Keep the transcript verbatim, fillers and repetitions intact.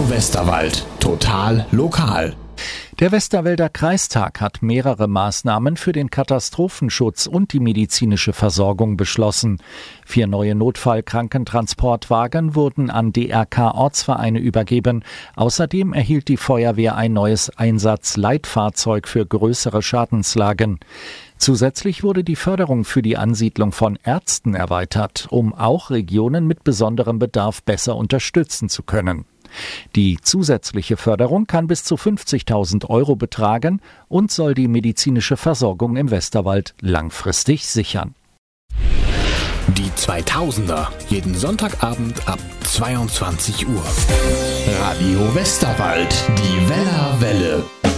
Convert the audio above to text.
Westerwald. Total lokal. Der Westerwälder Kreistag hat mehrere Maßnahmen für den Katastrophenschutz und die medizinische Versorgung beschlossen. Vier neue Notfallkrankentransportwagen wurden an D R K-Ortsvereine übergeben. Außerdem erhielt die Feuerwehr ein neues Einsatzleitfahrzeug für größere Schadenslagen. Zusätzlich wurde die Förderung für die Ansiedlung von Ärzten erweitert, um auch Regionen mit besonderem Bedarf besser unterstützen zu können. Die zusätzliche Förderung kann bis zu fünfzigtausend Euro betragen und soll die medizinische Versorgung im Westerwald langfristig sichern. Die zweitausender, jeden Sonntagabend ab zweiundzwanzig Uhr. Radio Westerwald, die Weller Welle.